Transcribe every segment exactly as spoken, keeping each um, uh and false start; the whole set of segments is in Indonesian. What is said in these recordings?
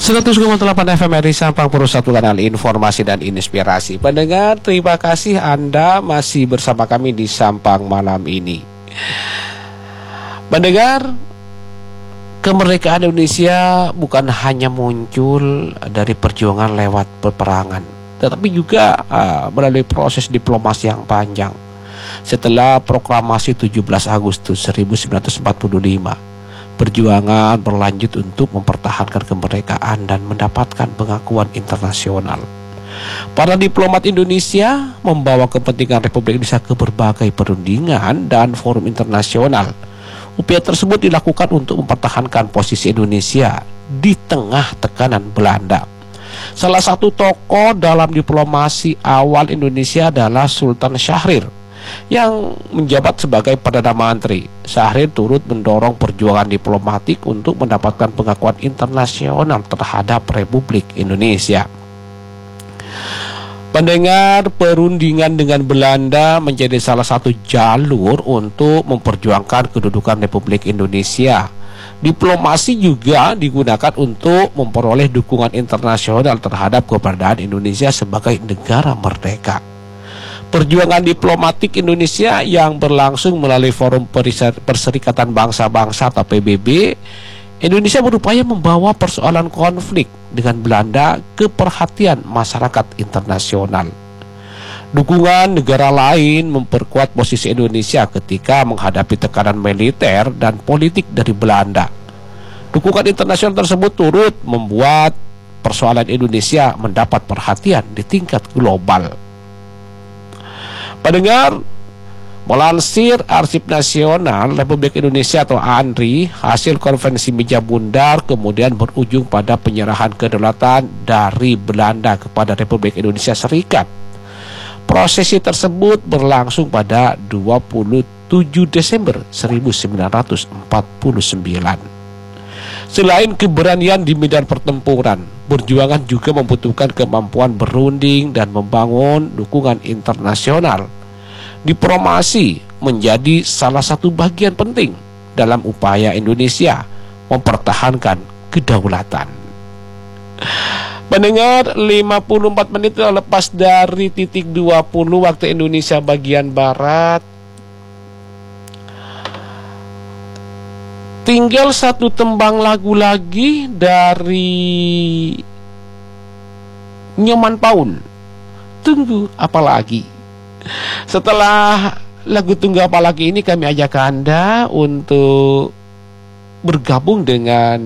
seratus koma delapan F M R I Sampang, satu kanal informasi dan inspirasi. Pendengar, terima kasih Anda masih bersama kami di Sampang malam ini. Pendengar, kemerdekaan Indonesia bukan hanya muncul dari perjuangan lewat peperangan, tetapi juga uh, melalui proses diplomasi yang panjang. Setelah proklamasi tujuh belas Agustus seribu sembilan ratus empat puluh lima, perjuangan berlanjut untuk mempertahankan kemerdekaan dan mendapatkan pengakuan internasional. Para diplomat Indonesia membawa kepentingan Republik Indonesia ke berbagai perundingan dan forum internasional. Upaya tersebut dilakukan untuk mempertahankan posisi Indonesia di tengah tekanan Belanda. Salah satu tokoh dalam diplomasi awal Indonesia adalah Sultan Syahrir yang menjabat sebagai Perdana Menteri. Syahrir turut mendorong perjuangan diplomatik untuk mendapatkan pengakuan internasional terhadap Republik Indonesia. Pendengar, perundingan dengan Belanda menjadi salah satu jalur untuk memperjuangkan kedudukan Republik Indonesia. Diplomasi juga digunakan untuk memperoleh dukungan internasional terhadap keberadaan Indonesia sebagai negara merdeka. Perjuangan diplomatik Indonesia yang berlangsung melalui Forum Perserikatan Bangsa-Bangsa atau P B B, Indonesia berupaya membawa persoalan konflik dengan Belanda ke perhatian masyarakat internasional. Dukungan negara lain memperkuat posisi Indonesia ketika menghadapi tekanan militer dan politik dari Belanda. Dukungan internasional tersebut turut membuat persoalan Indonesia mendapat perhatian di tingkat global. Pendengar, melansir Arsip Nasional Republik Indonesia atau ANRI, hasil konferensi meja bundar kemudian berujung pada penyerahan kedaulatan dari Belanda kepada Republik Indonesia Serikat. Prosesi tersebut berlangsung pada dua puluh tujuh Desember seribu sembilan ratus empat puluh sembilan. Selain keberanian di medan pertempuran, perjuangan juga membutuhkan kemampuan berunding dan membangun dukungan internasional. Diplomasi menjadi salah satu bagian penting dalam upaya Indonesia mempertahankan kedaulatan. Pendengar, lima puluh empat menit lepas dari titik dua puluh waktu Indonesia bagian Barat, tinggal satu tembang lagu lagi dari Nyoman Paul. Tunggu apa lagi? Setelah lagu Tunggu Apa Lagi ini, kami ajak Anda untuk bergabung dengan,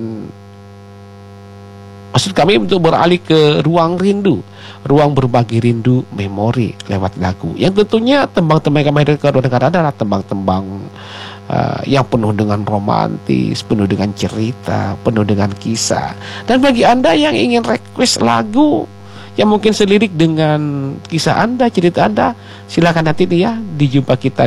maksud kami untuk beralih ke ruang rindu, ruang berbagi rindu memori lewat lagu. Yang tentunya tembang-tembang kami hadirkan adalah tembang-tembang uh, yang penuh dengan romantis, penuh dengan cerita, penuh dengan kisah. Dan bagi Anda yang ingin request lagu yang mungkin selirik dengan kisah Anda, cerita Anda, silakan nanti ya dijumpa kita